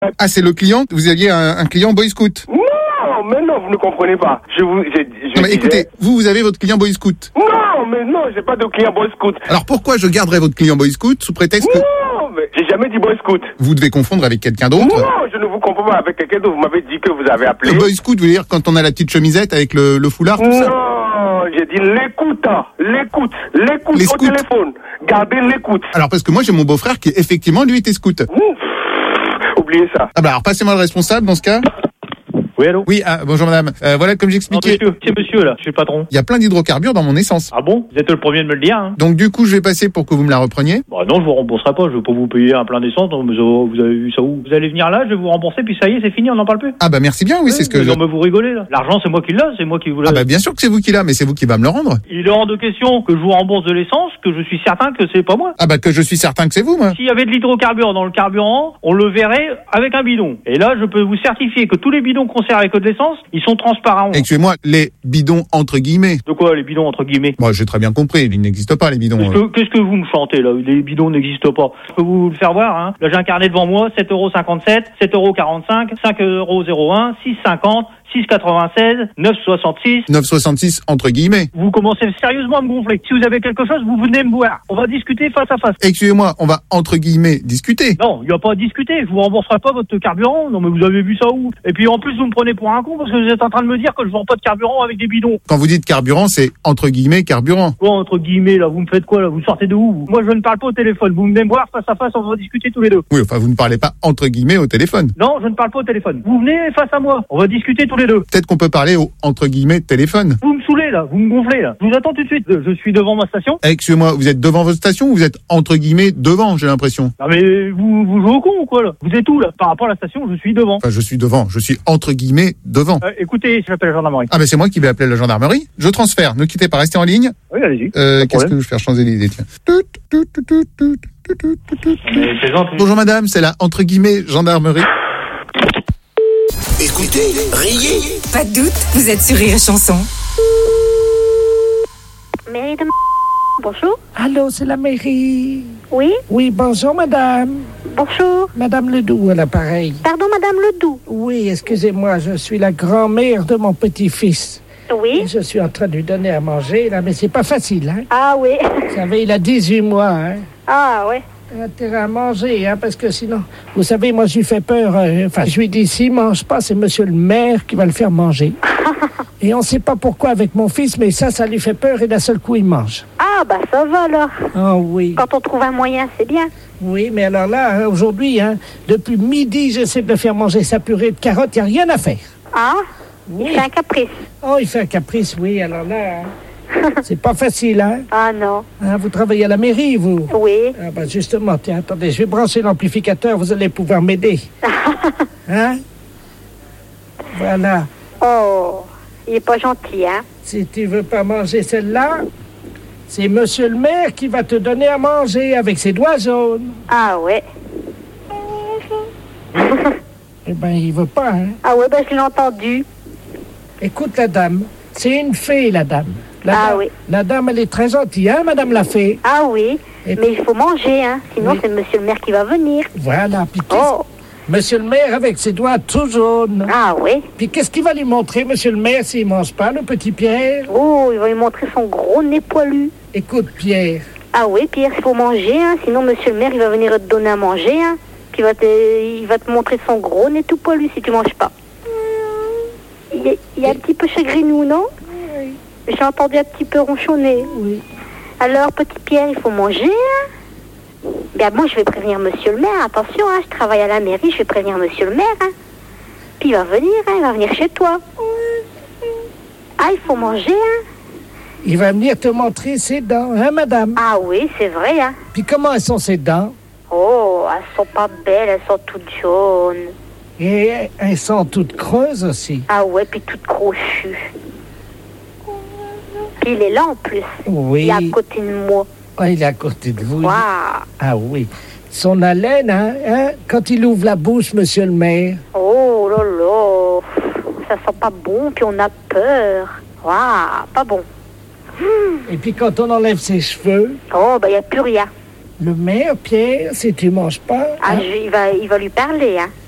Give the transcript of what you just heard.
Ah, c'est le client? Vous aviez un client Boy Scout? Non, mais non, vous ne comprenez pas. Non, mais écoutez, vous avez votre client Boy Scout. Non, mais non, j'ai pas de client Boy Scout. Alors pourquoi je garderais votre client Boy Scout sous prétexte que... Non, mais j'ai jamais dit Boy Scout. Vous devez confondre avec quelqu'un d'autre. Non, je ne vous comprends pas avec quelqu'un d'autre. Vous m'avez dit que vous avez appelé. Le Boy Scout, vous voulez dire quand on a la petite chemisette avec le foulard, tout ça? Non, j'ai dit l'écoute au scouts. téléphone. Gardez l'écoute. Alors parce que moi j'ai mon beau-frère qui effectivement lui était scout. Oubliez ça. Ah bah alors passez-moi le responsable dans ce cas. Oui, allô? Oui, bonjour madame. Voilà, comme j'expliquais, C'est monsieur, là, je suis le patron. il y a plein d'hydrocarbures dans mon essence. Ah bon? Vous êtes le premier de me le dire, hein? Donc du coup, je vais passer pour que vous me la repreniez. Bah non, je vous rembourserai pas, je vais pas vous payer un plein d'essence, donc vous avez vu ça où? Vous allez venir là, je vais vous rembourser, puis ça y est, c'est fini, on n'en parle plus. Ah bah merci bien, oui, c'est ce que je... Non, mais vous rigolez, là. L'argent, c'est moi qui l'ai, c'est moi qui vous l'ai. Ah bah bien sûr que c'est vous qui l'a, mais c'est vous qui va me le rendre. Il est hors de question que je vous rembourse de l'essence, que je suis certain que c'est pas moi. Ah bah que je suis certain que c'est vous, moi. S'il y avait de l'hydrocarbure dans le carburant, on le verrait avec un bidon. Et là, je peux vous certifier que tous les bidons qu'on sert avec de l'essence, ils sont transparents. Excusez-moi, les bidons entre guillemets. De quoi, les bidons entre guillemets? Moi, j'ai très bien compris, ils n'existent pas, les bidons. Qu'est-ce que vous me chantez, là? Les bidons n'existent pas. Je peux vous le faire voir, hein. Là, j'ai un carnet devant moi, 7,57 €, 7,45 €, 5,01 €, 6,50 €, 6,96 €, 9,66 €. 9,66 entre guillemets. Vous commencez sérieusement à me gonfler. Si vous avez quelque chose, vous venez me voir. On va discuter face à face. Excusez-moi, on va entre guillemets discuter. Non, il n'y a pas à discuter. Je vous rembourserai pas votre carburant. Non, mais vous avez vu ça où? Et puis en plus, vous me prenez pour un con parce que vous êtes en train de me dire que je vends pas de carburant avec des bidons. Quand vous dites carburant, c'est entre guillemets carburant. Quoi, entre guillemets, là? Vous me faites quoi, là? Vous sortez de où, vous? Moi, je ne parle pas au téléphone. Vous venez me voir face à face, on va discuter tous les deux. Oui, enfin, vous ne parlez pas entre guillemets au téléphone. Non, je ne parle pas au téléphone. Vous venez face à moi. On va discuter tous les deux. Peut-être qu'on peut parler au entre guillemets téléphone. Vous me saoulez, là. Vous me gonflez, là. Je vous attends tout de suite. Je suis devant ma station. Excusez-moi, vous êtes devant votre station ou vous êtes entre guillemets devant, j'ai l'impression? Non, mais vous jouez au con ou quoi, là? Vous êtes où, là? Par rapport à la station, je suis devant. Enfin, je suis devant, je suis entre guillemets devant. Écoutez, j'appelle la gendarmerie. Ah, mais c'est moi qui vais appeler la gendarmerie. Je transfère, ne quittez pas, restez en ligne. Oui, allez-y. Qu'est-ce que je vais faire changer l'idée, tiens. Bonjour madame, c'est la entre guillemets gendarmerie. Écoutez, riez. Pas de doute, vous êtes sur Rire et Chanson. Mairie de... Bonjour. Allô, c'est la mairie. Oui. Oui, bonjour madame. Bonjour. Madame Ledoux à l'appareil. Pardon, Madame Ledoux. Oui, excusez-moi, je suis la grand-mère de mon petit-fils. Oui. Je suis en train de lui donner à manger, là, mais c'est pas facile, hein. Ah oui. Vous savez, il a 18 mois, hein. Ah ouais. Il a intérêt à manger, hein, parce que sinon... Vous savez, moi, je lui fais peur. Enfin, je lui dis, s'il mange pas, c'est monsieur le maire qui va le faire manger. Et on sait pas pourquoi avec mon fils, mais ça lui fait peur et d'un seul coup, il mange. Ah bah ça va alors. Ah oui. Quand on trouve un moyen, c'est bien. Oui, mais alors là, hein, aujourd'hui, hein, depuis midi, j'essaie de le faire manger sa purée de carottes, il n'y a rien à faire. Ah. Oui. Il fait un caprice. Oh, il fait un caprice, oui, alors là... C'est pas facile, hein? Ah non. Hein, vous travaillez à la mairie, vous? Oui. Ah bah justement, tiens, attendez, je vais brancher l'amplificateur, vous allez pouvoir m'aider. Hein? Voilà. Oh, il est pas gentil, hein? Si tu veux pas manger celle-là, c'est monsieur le maire qui va te donner à manger avec ses doigts jaunes. Ah ouais. Eh ben, il veut pas, hein? Ah ouais, ben je l'ai entendu. Écoute, la dame, c'est une fée, la dame. Oui. La dame, elle est très gentille, hein, madame la fée? Ah oui, Et mais il faut manger, hein? Sinon Oui. c'est monsieur le maire qui va venir. Voilà, puis Oh. monsieur le maire avec ses doigts tout jaunes. Ah oui. Puis qu'est-ce qu'il va lui montrer, monsieur le maire, s'il mange pas, le petit Pierre? Oh, il va lui montrer son gros nez poilu. Écoute, Pierre, Ah oui, Pierre, il faut manger, hein? Sinon monsieur le maire, il va venir te donner à manger, hein? Puis il va te montrer son gros nez tout poilu si tu manges pas. Il est un petit peu chagrinou, non? Oui. J'ai entendu un petit peu ronchonner. Oui. Alors, petit Pierre, il faut manger, hein? Ben bon, je vais prévenir monsieur le maire, attention, hein, je travaille à la mairie, je vais prévenir monsieur le maire, hein. Puis il va venir, hein, il va venir chez toi. Ah, il faut manger, hein? Il va venir te montrer ses dents, hein, madame? Ah oui, c'est vrai, hein? Puis comment elles sont ses dents? Oh, elles sont pas belles, elles sont toutes jaunes. Et elles sont toutes creuses aussi. Ah ouais, puis toutes crochues. Puis il est là en plus. Oui. Il est à côté de moi. Ah, il est à côté de vous. Waouh. Ah oui. Son haleine, hein, quand il ouvre la bouche, monsieur le maire. Oh là là. Ça sent pas bon, puis on a peur. Waouh, pas bon. Et puis quand on enlève ses cheveux, Oh, ben il n'y a plus rien. le maire, Pierre, si tu manges pas... Ah, hein, il va lui parler, hein.